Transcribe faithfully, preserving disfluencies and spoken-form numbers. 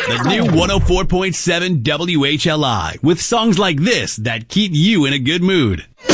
The new one oh four point seven W H L I with songs like this that keep you in a good mood.